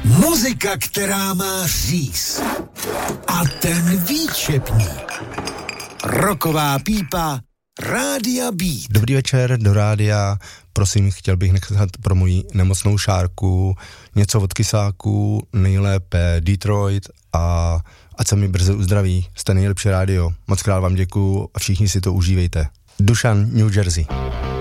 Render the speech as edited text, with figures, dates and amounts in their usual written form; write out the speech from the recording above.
Muzika, která má říz. A ten výčepník. Rocková pípa Rádia Beat. Dobrý večer do rádia. Prosím, chtěl bych nechat pro moji nemocnou Šárku něco od Kysáku, nejlépe Detroit a ať se mi brzy uzdraví. Jste nejlepší rádio. Moc krát vám děkuju a všichni si to užívejte. Dušan, New Jersey.